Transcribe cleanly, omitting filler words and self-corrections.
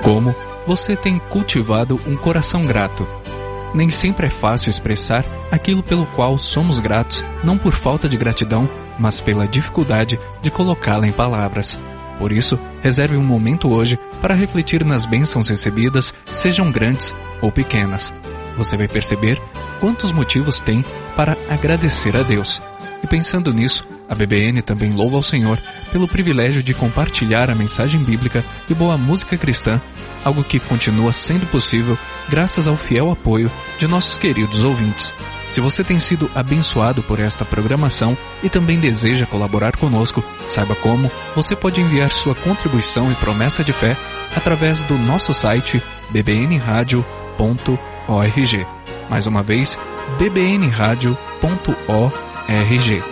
Como você tem cultivado um coração grato? Nem sempre é fácil expressar aquilo pelo qual somos gratos, não por falta de gratidão, mas pela dificuldade de colocá-la em palavras. Por isso, reserve um momento hoje para refletir nas bênçãos recebidas, sejam grandes ou pequenas. Você vai perceber quantos motivos tem para agradecer a Deus. E pensando nisso, a BBN também louva ao Senhor pelo privilégio de compartilhar a mensagem bíblica e boa música cristã, algo que continua sendo possível graças ao fiel apoio de nossos queridos ouvintes. Se você tem sido abençoado por esta programação e também deseja colaborar conosco, saiba como você pode enviar sua contribuição e promessa de fé através do nosso site bbnradio.org. Mais uma vez, bbnradio.org.